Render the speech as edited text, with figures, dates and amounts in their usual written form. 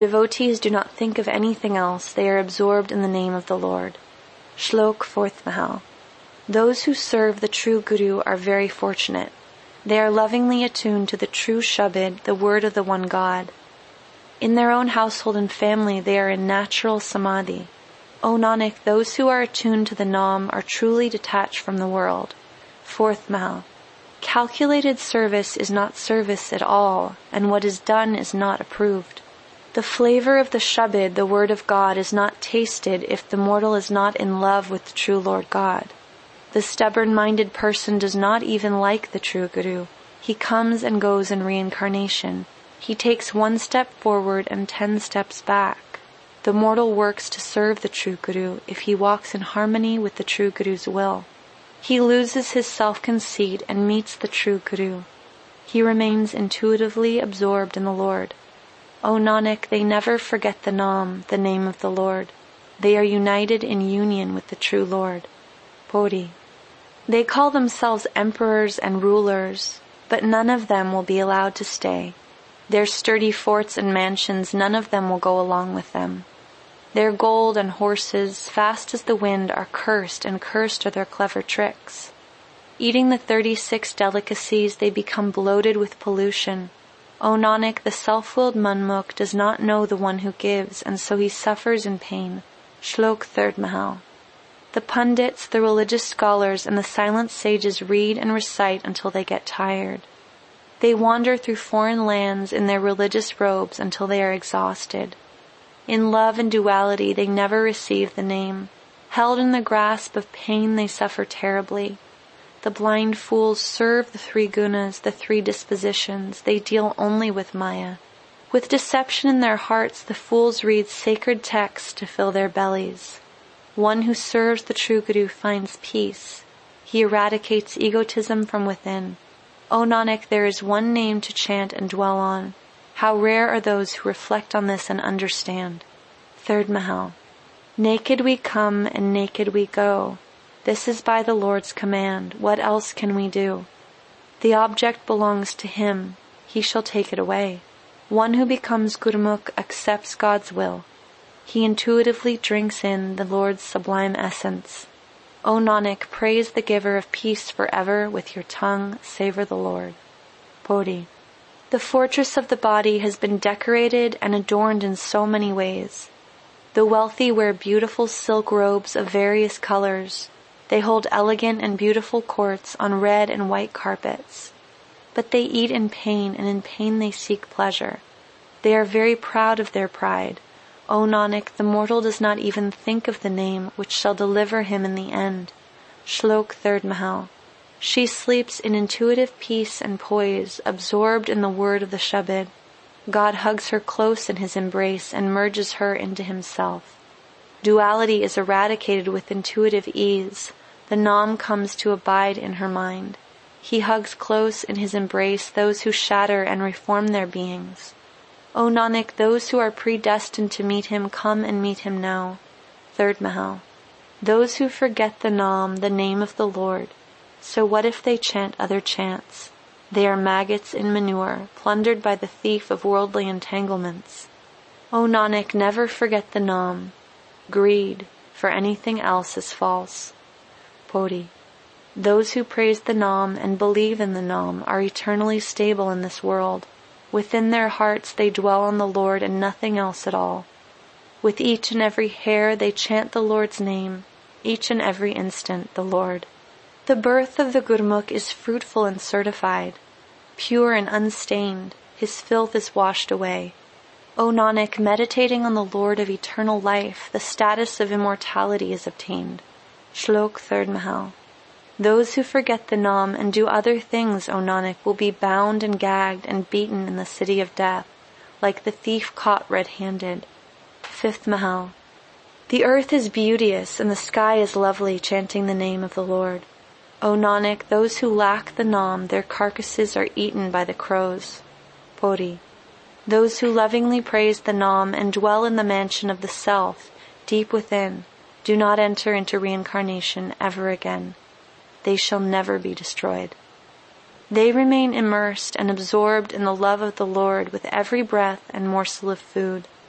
Devotees do not think of anything else, they are absorbed in the name of the Lord. Shlok 4th Mahal. Those who serve the true Guru are very fortunate. They are lovingly attuned to the true Shabad, the word of the one God. In their own household and family they are in natural samadhi. O Nanak, those who are attuned to the Nam are truly detached from the world. 4th Mahal. Calculated service is not service at all, and what is done is not approved. The flavor of the Shabad, the word of God, is not tasted if the mortal is not in love with the true Lord God. The stubborn-minded person does not even like the true Guru. He comes and goes in reincarnation. He takes 1 step forward and 10 steps back. The mortal works to serve the true Guru if he walks in harmony with the true Guru's will. He loses his self-conceit and meets the true Guru. He remains intuitively absorbed in the Lord. O Nanak, they never forget the Nam, the name of the Lord. They are united in union with the true Lord. Bodhi. They call themselves emperors and rulers, but none of them will be allowed to stay. Their sturdy forts and mansions, none of them will go along with them. Their gold and horses, fast as the wind, are cursed, and cursed are their clever tricks. Eating the 36 delicacies, they become bloated with pollution. O Nanak, the self-willed Manmukh does not know the one who gives, and so he suffers in pain. Shlok 3rd Mahal. The pundits, the religious scholars, and the silent sages read and recite until they get tired. They wander through foreign lands in their religious robes until they are exhausted. In love and duality they never receive the name. Held in the grasp of pain they suffer terribly. The blind fools serve the 3 gunas, the 3 dispositions. They deal only with Maya. With deception in their hearts, the fools read sacred texts to fill their bellies. One who serves the true Guru finds peace. He eradicates egotism from within. O Nanak, there is one name to chant and dwell on. How rare are those who reflect on this and understand. 3rd Mahal. Naked we come and naked we go. This is by the Lord's command. What else can we do? The object belongs to Him. He shall take it away. One who becomes Gurmukh accepts God's will. He intuitively drinks in the Lord's sublime essence. O Nanak, praise the giver of peace forever with your tongue, savor the Lord. Bodhi. The fortress of the body has been decorated and adorned in so many ways. The wealthy wear beautiful silk robes of various colors. They hold elegant and beautiful courts on red and white carpets. But they eat in pain, and in pain they seek pleasure. They are very proud of their pride. O Nanak, the mortal does not even think of the name which shall deliver him in the end. Shlok 3rd Mahal. She sleeps in intuitive peace and poise, absorbed in the word of the Shabad. God hugs her close in His embrace and merges her into Himself. Duality is eradicated with intuitive ease. The Nam comes to abide in her mind. He hugs close in His embrace those who shatter and reform their beings. O Nanak, those who are predestined to meet Him come and meet Him now. 3rd Mahal. Those who forget the Nam, the name of the Lord. So what if they chant other chants? They are maggots in manure, plundered by the thief of worldly entanglements. O Nanak, never forget the Nam. Greed for anything else is false. Bodhi. Those who praise the Nam and believe in the Nam are eternally stable in this world. Within their hearts they dwell on the Lord and nothing else at all. With each and every hair they chant the Lord's name, each and every instant the Lord. The birth of the Gurmukh is fruitful and certified. Pure and unstained, his filth is washed away. O Nanak, meditating on the Lord of eternal life, the status of immortality is obtained. Shlok 3rd Mahal. Those who forget the Nam and do other things, O Nanak, will be bound and gagged and beaten in the city of death, like the thief caught red-handed. 5th Mahal. The earth is beauteous and the sky is lovely, chanting the name of the Lord. O Nanak, those who lack the Nam, their carcasses are eaten by the crows. Bodhi. Those who lovingly praise the Nam and dwell in the mansion of the Self, deep within, do not enter into reincarnation ever again. They shall never be destroyed. They remain immersed and absorbed in the love of the Lord with every breath and morsel of food.